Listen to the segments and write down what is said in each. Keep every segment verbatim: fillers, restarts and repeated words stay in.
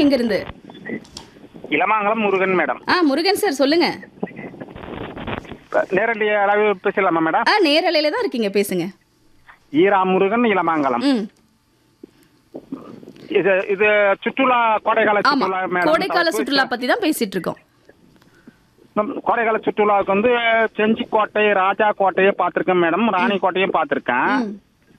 எங்கிருந்து? இளமாங்கலம் முருகன் மேடம். ஆ முருகன் சார் சொல்லுங்க. நேரடி அளவு பேசலாமா மேடம்? ஆ நேரலையில தான் இருக்கீங்க, பேசுங்க. ஈரா முருகன் இளமாங்கலம். ம் இது இது சுற்றுலா கோடைகால ஆமா, சுற்றுலா மேடம். கோடைக்கால சுற்றுலா பத்தி தான் பேசிட்டு இருக்கோம். கோடைகால சுற்றுலாவுக்கு வந்து செஞ்சி கோட்டை, ராஜா கோட்டையை பார்த்திருக்கேன் மேடம். ராணி கோட்டையும் பார்த்திருக்கேன். ம்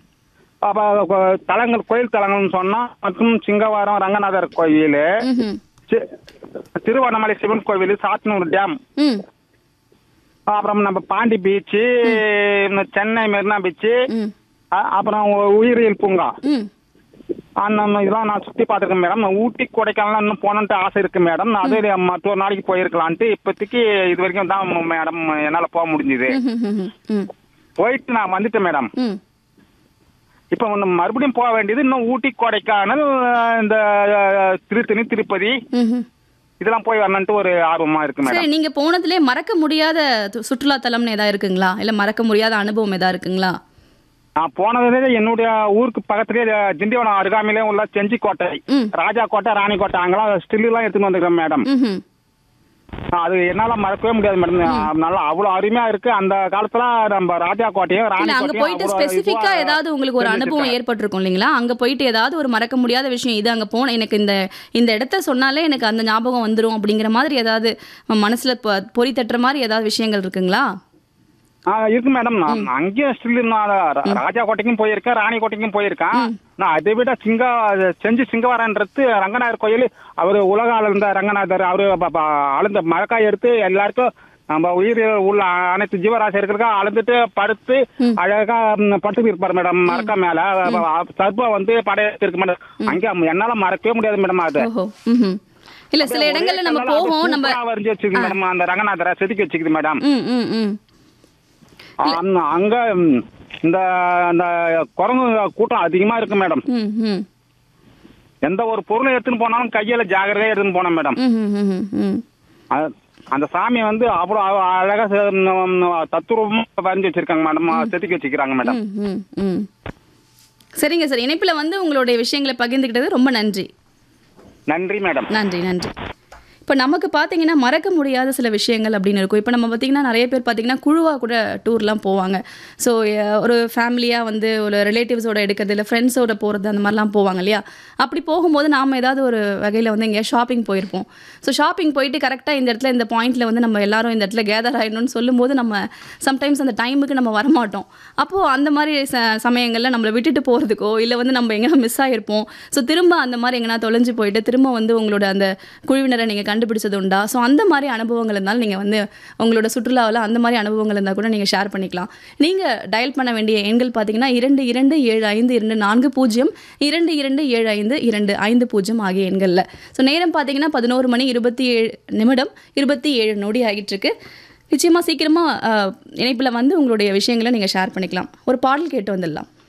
அப்ப தலங்கள், கோயில் தலங்கள்னு சொன்னா மற்றும் சிங்கவாரம் ரங்கநாதர் கோயில், ம்ஹும். சி- திருவண்ணாமலை சிவன் கோவில், சாத்தனூர் டேம், ம் அப்புறம் நம்ம பாண்டி பீச்சு, சென்னை மெரினா பீச்சு, ம் அ- அப்புறம் உயிரியல் பூங்கா, ம் அந்த ம- இதெல்லாம் நான் சுத்தி பார்த்துருக்கேன் மேடம். நான் ஊட்டி கொடைக்கானல் இன்னும் போகணுன்ட்டு ஆசை இருக்கு மேடம். அது மற்றொரு நாளைக்கு போயிருக்கலான்ட்டு இப்போதைக்கு இது வரைக்கும் தான் மேடம் என்னால் போக முடிஞ்சுது. ம் ம் ம் போயிட்டு நான் வந்துட்டேன் மேடம். ம் இப்போ வந்து மறுபடியும் போக வேண்டியது இன்னும் ஊட்டி கொடைக்கானல், இந்த அஹ், திருத்தணி, திருப்பதி ம்ஹும். இதெல்லாம் போய் வரணுன்ட்டு ஒரு ஆர்வமா இருக்கு சரி, மேடம். நீங்க போனதுலே மறக்க முடியாத து- சுற்றுலா தலம்னு ஏதாவது இருக்குங்களா, இல்ல மறக்க முடியாத அனுபவம் ஏதாவது இருக்குங்களா? நான் போனதுல என்னுடைய ஊருக்கு பக்கத்துலேயே திண்டிவனம் அருகாமையிலே உள்ள செஞ்சி கோட்டை, ம் ராஜா கோட்டை, ராணி கோட்டை, அங்கெல்லாம் ஸ்டில்லாம் எடுத்துன்னு வந்துக்கிறேன் மேடம். ம்ஹும். அது என்னால மறக்கவே முடியாது மேடம். நல்லா அவ்வளவு அருமையா இருக்கு. அந்த காலத்துல நம்ம ராஜா கோட்டையும் ராணி இல்ல அங்க கோட்டையும் போயிட்டு அவ்வளவு ஸ்பெசிஃபிக்கா இதுவா ஏதாவது உங்களுக்கு ஒரு அனுபவம் தெரிஞ்சுக்கிட்டேன். ஏற்பட்டிருக்கும் இல்லைங்களா? அங்க போயிட்டு ஏதாவது ஒரு மறக்க முடியாத விஷயம், இது அங்க போன எனக்கு இந்த இந்த இடத்த சொன்னாலே எனக்கு அந்த ஞாபகம் வந்துரும் அப்படிங்கிற மாதிரி ஏதாவது மனசுல பொ- பொறி தட்டுற மாதிரி ஏதாவது விஷயங்கள் இருக்குங்களா? ஆ, இருக்கு மேடம். நான் அங்கேயும் ஸ்டில் நான் ரா- ராஜா கோட்டைக்கும் போயிருக்கேன், ராணி கோட்டைக்கும் போயிருக்கேன். நான் அதை விட சிங்க செஞ்சு சிங்கவாரன்றது ரங்கநாதர் கோயில், அவரு உலக ஆளுந்த ரங்கநாதர், அவரு ப- ப- அளந்த மழைக்காய் எடுத்து எல்லாருக்கும் நம்ம உயிர் உள்ள அனைத்து ஜீவராசிகளுக்கும் அளந்துட்டு படுத்து அழகா ம், படுத்துட்டு இருப்பாரு மேடம். மரக்கா மேல சர்ப்பம் வந்து படையெடுத்து இருக்கு மேடம். அங்கே என்னால மறக்கவே முடியாது மேடம். அது ஓஹோ. ம்ஹும். இல்ல சில இடங்கள்ல நம்ம போவோம், நம்ம வரைஞ்சி வச்சுக்குது மேடம். அந்த ரங்கநாதரை செதுக்கி வச்சுக்குது மேடம். ம் ம் ம் அந்த- அங்க ம், இந்த அந்த குரங்கு கூட்டம் அதிகமா இருக்கு மேடம். ம் ம் எந்த ஒரு பொருளை எடுத்துன்னு போனாலும் கையில ஜாகிரதையா எடுத்துன்னு போனோம் மேடம். ம் ம் ம் ம் அ- அந்த சாமி வந்து அவ்வளவு அ- அழகா செ- ம், தத்துரூபமா வரைஞ்சி வச்சிருக்காங்க மேடம். செதுக்கி வச்சுக்கிறாங்க மேடம். ம் ம் ம் சரிங்க சார், இணைப்புல வந்து உங்களுடைய விஷயங்களை பகிர்ந்துக்கிட்டது ரொம்ப நன்றி. நன்றி மேடம். நன்றி நன்றி. இப்போ நமக்கு பார்த்தீங்கன்னா மறக்க முடியாத சில விஷயங்கள் அப்படின்னு இருக்கும். இப்போ நம்ம பார்த்தீங்கன்னா நிறைய பேர் பார்த்தீங்கன்னா குழுவாக கூட டூர்லாம் போவாங்க. ஸோ ஒரு ஃபேமிலியாக வந்து ஒரு ரிலேட்டிவ்ஸோட எடுக்கிறது, இல்லை ஃப்ரெண்ட்ஸோட போகிறது, அந்த மாதிரிலாம் போவாங்க இல்லையா? அப்படி போகும்போது நாம் ஏதாவது ஒரு வகையில் வந்து எங்கேயா ஷாப்பிங் போயிருப்போம். ஸோ ஷாப்பிங் போயிட்டு கரெக்டாக இந்த இடத்துல இந்த பாயிண்ட்டில் வந்து நம்ம எல்லாரும் இந்த இடத்துல கேதர் ஆகிடணும்னு சொல்லும்போது நம்ம சம்டைம்ஸ் அந்த டைமுக்கு நம்ம வரமாட்டோம். அப்போது அந்த மாதிரி ச சமயங்களில் நம்மளை விட்டுட்டு போகிறதுக்கோ, இல்லை வந்து நம்ம எங்கன்னா மிஸ் ஆகிருப்போம். ஸோ திரும்ப அந்த மாதிரி எங்கன்னா தொலைஞ்சு போயிட்டு திரும்ப வந்து உங்களோட அந்த குழுவினரை நீங்கள் கண்டுபிடிச்சது உண்டா? ஸோ அந்த மாதிரி அனுபவங்கள் இருந்தாலும் நீங்கள் வந்து உங்களோட சுற்றுலாவில் அந்த மாதிரி அனுபவங்கள் இருந்தால் கூட நீங்கள் ஷேர் பண்ணிக்கலாம். நீங்கள் டயல் பண்ண வேண்டிய எண்கள் பார்த்தீங்கன்னா இரண்டு இரண்டு ஏழு ஐந்து இரண்டு நான்கு பூஜ்ஜியம், இரண்டு இரண்டு ஏழு ஐந்து இரண்டு ஐந்து பூஜ்ஜியம் ஆகிய எண்களில். ஸோ நேரம் பார்த்தீங்கன்னா பதினோரு மணி இருபத்தி ஏழு நிமிடம் இருபத்தி ஏழு நொடி ஆகிட்டு இருக்கு. நிச்சயமாக சீக்கிரமாக இணைப்பில் வந்து உங்களுடைய விஷயங்களை நீங்கள் ஷேர் பண்ணிக்கலாம். ஒரு பாடல் கேட்டு வந்துடலாம்.